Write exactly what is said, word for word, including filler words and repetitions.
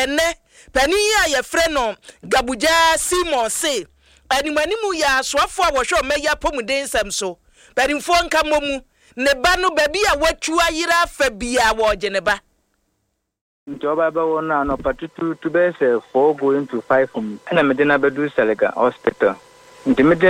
ene pani ya ye frɛ no Gabuja Simon say animanimu ya aswafo a wɔhwɛ meya pomuden nsɛm so panimfo nka momu ne ba no ba bi a watwu ayira fa bia wo gye ne ba Njoba ba wona no patutu to be say four going to five um na me de na bedu Selega hospital nti me